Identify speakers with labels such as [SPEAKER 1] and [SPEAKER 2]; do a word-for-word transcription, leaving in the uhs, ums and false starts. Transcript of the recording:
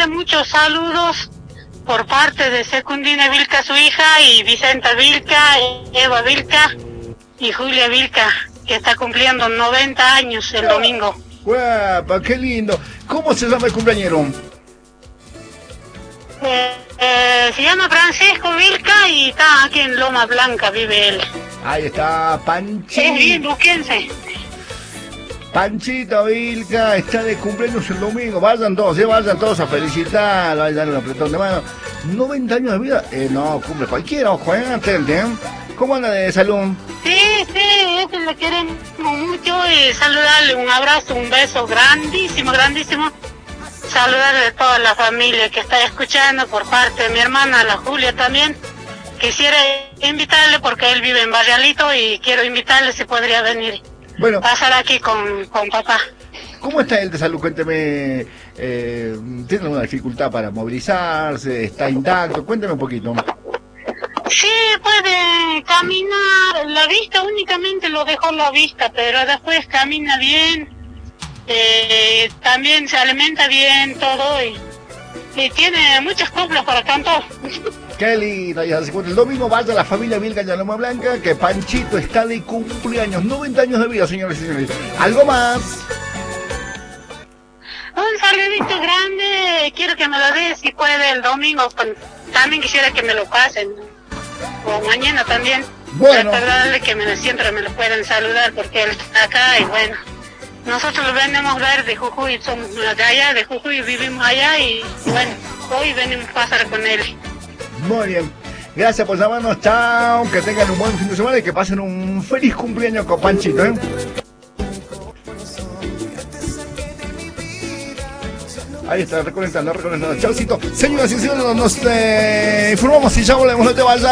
[SPEAKER 1] mandarle muchos saludos por parte de Secundina Vilca, su hija, y Vicenta Vilca, Eva Vilca y Julia Vilca, que está cumpliendo noventa años el domingo.
[SPEAKER 2] Guapa, qué lindo. ¿Cómo se llama el cumpleañero?
[SPEAKER 1] Eh, eh, se llama Francisco Vilca y está aquí en Loma Blanca, vive él.
[SPEAKER 2] Ahí está, Panchito.
[SPEAKER 1] Es bien luquense.
[SPEAKER 2] Panchito Vilca está de cumpleaños el domingo. Vayan todos, ¿eh? Vayan todos a felicitar, vayan a darle un apretón de mano. noventa años de vida, eh, no, cumple cualquiera, ojo, eh, atente, ¿eh? ¿Cómo anda de salud?
[SPEAKER 1] Sí, sí, este le queremos mucho y saludarle, un abrazo, un beso grandísimo, grandísimo. Saludarle a toda la familia que está escuchando por parte de mi hermana, la Julia también. Quisiera invitarle porque él vive en Barrialito y quiero invitarle si podría venir.
[SPEAKER 2] Bueno,
[SPEAKER 1] pasar aquí con, con papá.
[SPEAKER 2] ¿Cómo está él de salud? Cuénteme, eh, ¿tiene alguna dificultad para movilizarse? ¿Está intacto? Cuénteme un poquito.
[SPEAKER 1] Sí, puede caminar, la vista únicamente lo dejó la vista, pero después camina bien, eh, también se alimenta bien, todo, y, y tiene muchas coplas para cantar.
[SPEAKER 2] Qué lindo, ya se cuenta. El domingo vaya a la familia Vilca en Loma Blanca, que Panchito está de cumpleaños, noventa años de vida, señores y señores. ¿Algo más?
[SPEAKER 1] Un saludito grande, quiero que me lo dé si puede el domingo, también quisiera que me lo pasen, o mañana también.
[SPEAKER 2] Bueno.
[SPEAKER 1] Recordarle que me, siempre me lo pueden saludar porque él está acá y bueno, nosotros lo venimos a ver de Jujuy, somos de allá, de Jujuy, vivimos allá y bueno, hoy venimos a pasar con él.
[SPEAKER 2] Muy bien. Gracias por llamarnos. Chao. Que tengan un buen fin de semana y que pasen un feliz cumpleaños con Panchito, ¿eh? Ahí está, reconectando, reconectando. Chaucito. Señoras y señores, nos eh, informamos y ya volvemos. No te vayas.